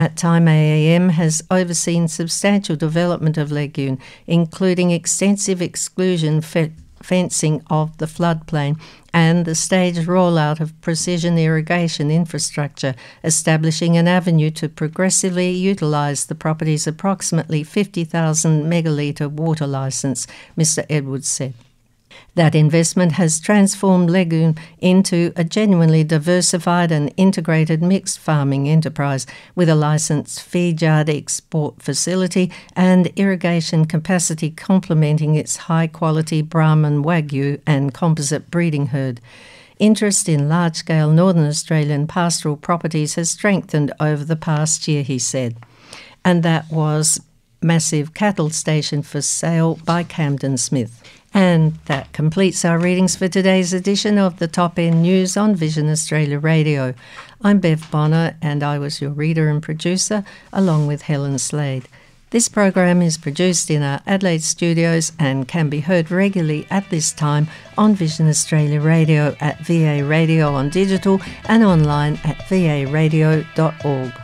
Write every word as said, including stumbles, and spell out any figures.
At time A A M has overseen substantial development of Lagoon, including extensive exclusion fe- fencing of the floodplain and the staged rollout of precision irrigation infrastructure, establishing an avenue to progressively utilise the property's approximately fifty thousand megalitre water licence, Mister Edwards said. That investment has transformed Lagoon into a genuinely diversified and integrated mixed farming enterprise with a licensed feed yard export facility and irrigation capacity complementing its high-quality Brahman Wagyu and composite breeding herd. Interest in large-scale Northern Australian pastoral properties has strengthened over the past year, he said. And that was Massive Cattle Station for Sale by Camden Smith. And that completes our readings for today's edition of the Top End News on Vision Australia Radio. I'm Bev Bonner and I was your reader and producer along with Helen Slade. This program is produced in our Adelaide studios and can be heard regularly at this time on Vision Australia Radio at V A Radio on digital and online at v a radio dot org.